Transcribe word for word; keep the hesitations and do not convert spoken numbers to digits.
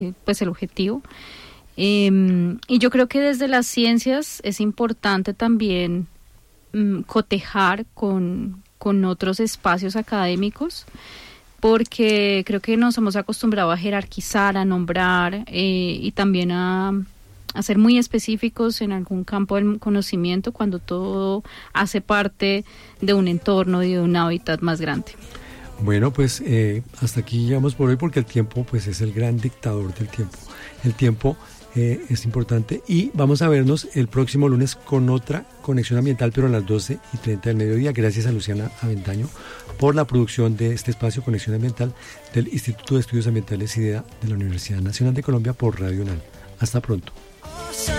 pues el objetivo. Eh, y yo creo que desde las ciencias es importante también um, cotejar con, con otros espacios académicos, porque creo que nos hemos acostumbrado a jerarquizar, a nombrar eh, y también a, a ser muy específicos en algún campo del conocimiento cuando todo hace parte de un entorno y de un hábitat más grande. Bueno, pues eh, hasta aquí llegamos por hoy, porque el tiempo pues es el gran dictador del tiempo. El tiempo eh, es importante, y vamos a vernos el próximo lunes con otra conexión ambiental, pero a las doce y treinta del mediodía. Gracias a Luciana Aventaño por la producción de este espacio Conexión Ambiental del Instituto de Estudios Ambientales IDEA de la Universidad Nacional de Colombia por Radio UNAM. Hasta pronto.